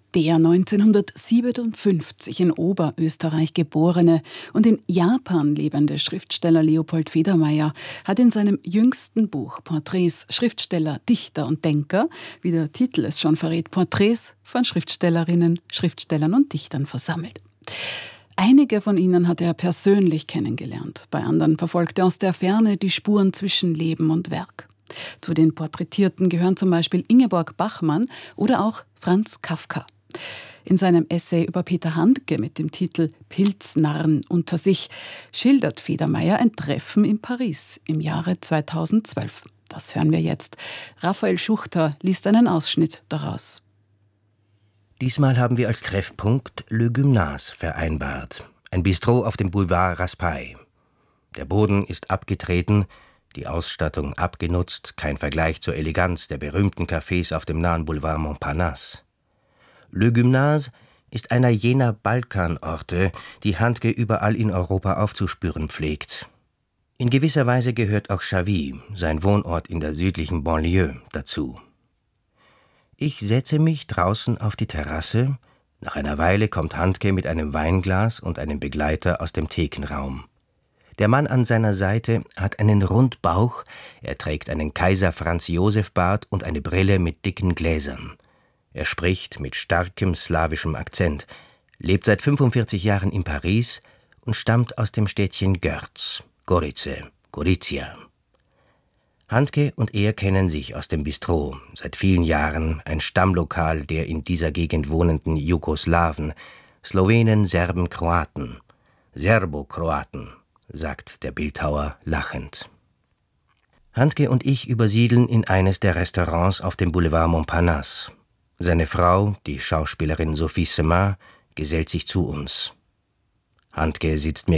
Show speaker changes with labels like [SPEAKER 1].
[SPEAKER 1] Der 1957 in Oberösterreich geborene und in Japan lebende Schriftsteller Leopold Federmeier hat in seinem jüngsten Buch Porträts Schriftsteller, Dichter und Denker, wie der Titel es schon verrät, Porträts von Schriftstellerinnen, Schriftstellern und Dichtern versammelt. Einige von ihnen hat er persönlich kennengelernt, bei anderen verfolgt er aus der Ferne die Spuren zwischen Leben und Werk. Zu den Porträtierten gehören zum Beispiel Ingeborg Bachmann oder auch Franz Kafka. In seinem Essay über Peter Handke mit dem Titel »Pilznarren unter sich« schildert Federmeier ein Treffen in Paris im Jahre 2012. Das hören wir jetzt. Raphael Schuchter liest einen Ausschnitt daraus.
[SPEAKER 2] Diesmal haben wir als Treffpunkt Le Gymnase vereinbart. Ein Bistro auf dem Boulevard Raspail. Der Boden ist abgetreten, die Ausstattung abgenutzt, kein Vergleich zur Eleganz der berühmten Cafés auf dem nahen Boulevard Montparnasse. Le Gymnase ist einer jener Balkanorte, die Handke überall in Europa aufzuspüren pflegt. In gewisser Weise gehört auch Chavy, sein Wohnort in der südlichen Banlieue, dazu. Ich setze mich draußen auf die Terrasse. Nach einer Weile kommt Handke mit einem Weinglas und einem Begleiter aus dem Thekenraum. Der Mann an seiner Seite hat einen Rundbauch, er trägt einen Kaiser-Franz-Josef-Bart und eine Brille mit dicken Gläsern. Er spricht mit starkem slawischem Akzent, lebt seit 45 Jahren in Paris und stammt aus dem Städtchen Görz, Gorizia. Handke und er kennen sich aus dem Bistro, seit vielen Jahren ein Stammlokal der in dieser Gegend wohnenden Jugoslawen, Slowenen, Serben, Kroaten. Serbo-Kroaten, sagt der Bildhauer lachend. Handke und ich übersiedeln in eines der Restaurants auf dem Boulevard Montparnasse. Seine Frau, die Schauspielerin Sophie Semin, gesellt sich zu uns. Handke sitzt mir